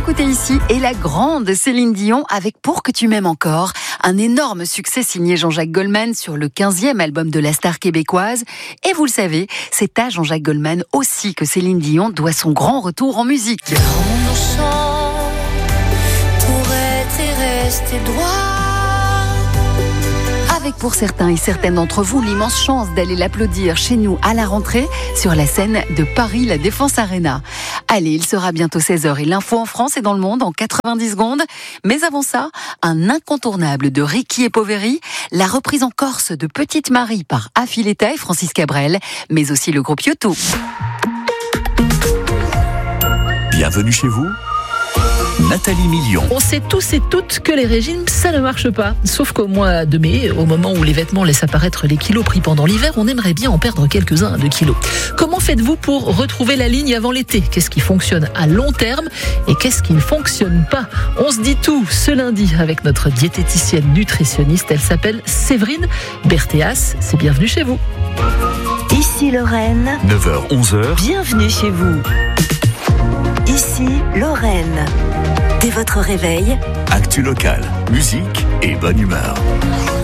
écouter ici est la grande Céline Dion avec Pour que tu m'aimes encore, un énorme succès signé Jean-Jacques Goldman sur le 15e album de la star québécoise. Et vous le savez, c'est à Jean-Jacques Goldman aussi que Céline Dion doit son grand retour en musique. On chante pour être et rester droit. Avec pour certains et certaines d'entre vous l'immense chance d'aller l'applaudir chez nous à la rentrée sur la scène de Paris, la Défense Arena. Allez, il sera bientôt 16h et l'info en France et dans le monde en 90 secondes. Mais avant ça, un incontournable de Ricky et Poveri, la reprise en Corse de Petite Marie par Affiletta et Francis Cabrel, mais aussi le groupe U2. Bienvenue chez vous, Nathalie Million. On sait tous et toutes que les régimes, ça ne marche pas. Sauf qu'au mois de mai, au moment où les vêtements laissent apparaître les kilos pris pendant l'hiver, on aimerait bien en perdre quelques-uns de kilos. Comment faites-vous pour retrouver la ligne avant l'été ? Qu'est-ce qui fonctionne à long terme et qu'est-ce qui ne fonctionne pas ? On se dit tout ce lundi avec notre diététicienne nutritionniste. Elle s'appelle Séverine Berthéas. C'est bienvenue chez vous. Ici Lorraine. 9h-11h. Bienvenue chez vous. Ici Lorraine. Dès votre réveil, Actu locale, musique et bonne humeur.